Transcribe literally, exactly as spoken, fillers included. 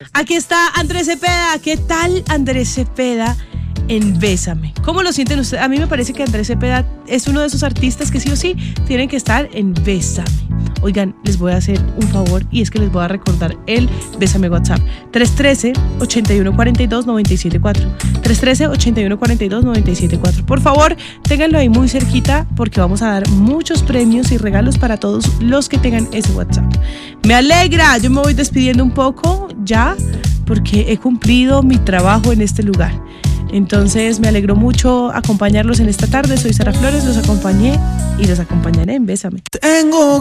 Aquí está Andrés Cepeda. ¿Qué tal Andrés Cepeda en Bésame? ¿Cómo lo sienten ustedes? A mí me parece que Andrés Cepeda es uno de esos artistas que sí o sí tienen que estar en Bésame. Oigan, les voy a hacer un favor y es que les voy a recordar el Bésame WhatsApp. tres uno tres, ocho uno cuatro dos, nueve siete cuatro. tres uno tres, ocho uno cuatro dos, nueve siete cuatro. Por favor, ténganlo ahí muy cerquita porque vamos a dar muchos premios y regalos para todos los que tengan ese WhatsApp. Me alegra, yo me voy despidiendo un poco ya porque he cumplido mi trabajo en este lugar. Entonces me alegró mucho acompañarlos en esta tarde. Soy Sara Flores, los acompañé y los acompañaré en Bésame. Tengo